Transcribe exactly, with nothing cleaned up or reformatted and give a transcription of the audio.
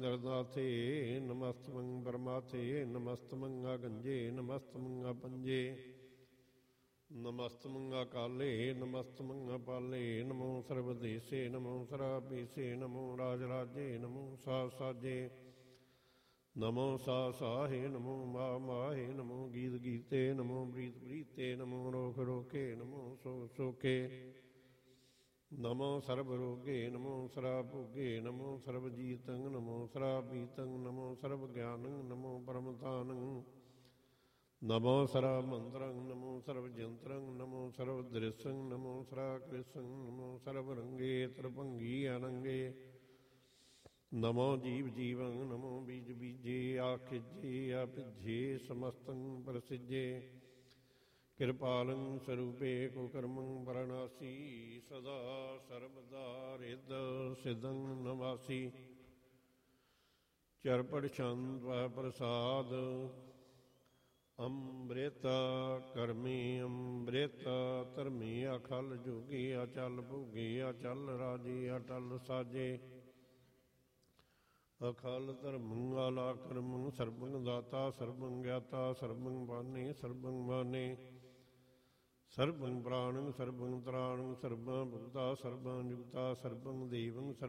ਗਰਦਾਥੇ ਨਮਸਤਮੰ ਬਰਮਾਥੇ ਨਮਸਤਮੰ ਆਗੰਜੇ ਨਮਸਤਮੰ ਆਪੰਜੇ ਨਮਸਤਮੰ ਅਕਾਲੇ ਨਮਸਤਮੰ ਅਪਾਲੇ ਨਮੋ ਸਰਬਦੇਸੇ ਨਮੋ ਸਰਾਬੀਸੇ ਨਮੋ ਰਾਜ ਰਾਜੇ ਨਮੋ ਸਾ ਸਾਜੇ ਨਮੋ ਸਾ ਸਾਹੇ ਨਮੋ ਮਾ ਮਾਹੇ ਨਮੋ ਗੀਤ ਗੀਤੇ ਨਮੋ ਪ੍ਰੀਤ ਪ੍ਰੀਤੇ ਨਮੋ ਰੋਖ ਰੋਕੇ ਨਮੋ ਸੋ ਸੋਕੇ ਨਮੋ ਸਰਬ ਰੋਗੇ ਨਮੋ ਸਰਾ ਭੋਗੇ ਨਮੋ ਸਰਬ ਜੀਤੰ ਨਮੋ ਸਰਾ ਪੀਤੰ ਨਮੋ ਸਰਬ ਗਿਆਨੰ ਨਮੋ ਪਰਮਤਾਨੰ ਨਮੋ ਸਰਾ ਮੰਤਰੰ ਨਮੋ ਸਰਬ ਜੰਤਰੰ ਨਮੋ ਸਰਬ ਦ੍ਰਿਸ਼ੰ ਨਮੋ ਸਰਾ ਕ੍ਰਿਸ਼ੰ ਨਮੋ ਸਰਬ ਰੰਗੇ ਤਰਭੰਗੀ ਅਨੰਗੇ ਨਮੋ ਜੀਵ ਜੀਵੰ ਨਮੋ ਬੀਜ ਬੀਜੇ ਆਖਿਜੇ ਆਪਿਜੇ ਸਮਸਤੰ ਪ੍ਰਸਿਜੇ ਕਿਰਪਾਲੰ ਸਰੂਪੇ ਕੋ ਕਰਮੰ ਪਰਨਾਸੀ ਸਦਾ ਸਰਬਦਾ ਰਿਦ ਸਿਦੰ ਨਵਾਸੀ ਚਰਪੜ ਛੰਦ ਪ੍ਰਸਾਦ ਅੰਮ੍ਰਿਤ ਕਰਮੀ ਅੰਮ੍ਰਿਤ ਧਰਮੀ ਅਖਲ ਜੋਗੀ ਅਚਲ ਭੋਗੀ ਅਚਲ ਰਾਜੀ ਅਟਲ ਸਾਜੇ ਅਖਲ ਧਰਮੰ ਆਲਾ ਕਰਮੰ ਸਰਬੰ ਦਾਤਾ ਸਰਬੰ ਗਿਆਤਾ ਸਰਬੰ ਬਾਨੀ ਸਰਬੰ ਬਾਨੇ ਸਰਬੰ ਪ੍ਰਾਣੰ ਸਰਬੰ ਤਰਾਣੰ ਸਰਬੰ ਭੂਤਾ ਸਰਬੰ ਜੁਗਤਾ ਸਰਬੰ ਦੇਵੰ